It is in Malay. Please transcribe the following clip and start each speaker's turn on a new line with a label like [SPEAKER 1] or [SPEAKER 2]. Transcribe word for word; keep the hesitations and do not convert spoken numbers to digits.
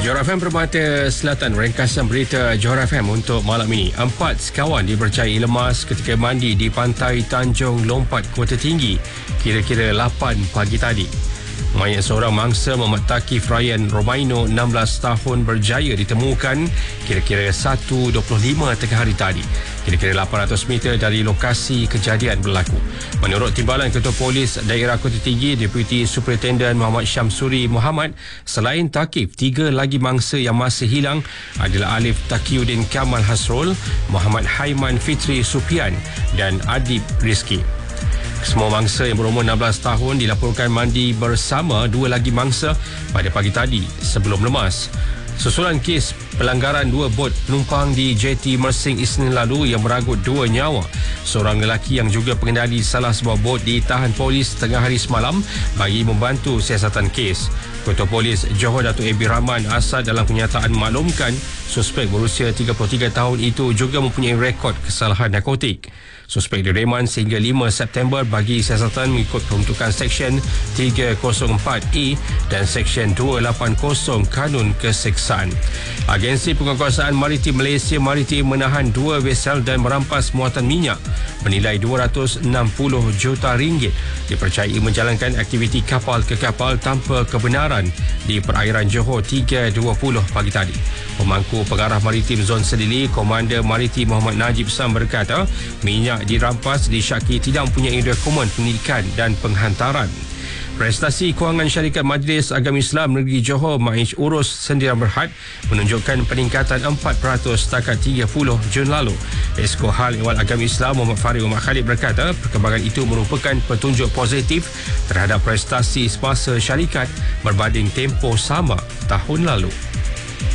[SPEAKER 1] Johor F M Permata Selatan ringkasan berita Johor F M untuk malam ini. Empat sekawan dipercayai lemas ketika mandi di pantai Tanjung Lompat, Kota Tinggi kira-kira lapan pagi tadi. Mayat seorang mangsa Muhammad Takif Ryan Romaino enam belas tahun berjaya ditemukan kira-kira satu dua puluh lima tengah hari tadi, kira-kira lapan ratus meter dari lokasi kejadian berlaku. Menurut Timbalan Ketua Polis Daerah Kota Tinggi, Deputi Superintendent Muhammad Syamsuri Muhammad, selain Takif, tiga lagi mangsa yang masih hilang adalah Alif Taqiyuddin Kamal Hasrul, Muhammad Haiman Fitri Supian dan Adib Rizki. Semua mangsa yang berumur enam belas tahun dilaporkan mandi bersama dua lagi mangsa pada pagi tadi sebelum lemas. Susulan kes pelanggaran dua bot penumpang di Jeti Mersing Isnin lalu yang meragut dua nyawa. Seorang lelaki yang juga pengendali salah sebuah bot ditahan polis tengah hari semalam bagi membantu siasatan kes. Ketua Polis Johor Datuk A B Rahman Asad dalam kenyataan maklumkan suspek berusia tiga puluh tiga tahun itu juga mempunyai rekod kesalahan narkotik. Suspek direman sehingga lima September bagi siasatan mengikut peruntukan Seksyen tiga kosong empat E dan Seksyen dua lapan kosong Kanun Keseksaan. Agensi Penguasaan Maritim Malaysia Maritim menahan dua vesel dan merampas muatan minyak bernilai dua ratus enam puluh juta ringgit dipercayai menjalankan aktiviti kapal ke kapal tanpa kebenaran di perairan Johor tiga dua puluh pagi tadi. Pemangku Pengarah Maritim Zon Sedili, Komander Maritim Muhammad Najib Sam berkata, minyak dirampas disyaki tidak mempunyai dokumen pendidikan dan penghantaran. Prestasi Kewangan Syarikat Majlis Agama Islam Negeri Johor Maiz Urus Sendirian Berhad menunjukkan peningkatan empat peratus setakat tiga puluh Jun lalu. Esko Hal Ehwal Agama Islam Muhammad Farid Muhammad Khalid berkata, perkembangan itu merupakan petunjuk positif terhadap prestasi semasa syarikat berbanding tempoh sama tahun lalu.